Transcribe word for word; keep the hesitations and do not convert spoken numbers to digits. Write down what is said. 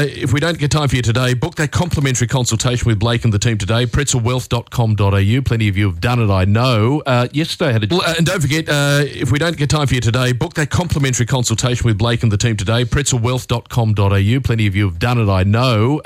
uh, if we don't get time for you today, book that complimentary consultation with Blake and the team today, pretzel wealth dot com dot a u. Plenty of you have done it, I know. Uh, yesterday I had a... Uh, and don't forget, uh, if we don't get time for you today, book that complimentary consultation with Blake and the team today, pretzel wealth dot com dot a u. Plenty of you have done it, I know.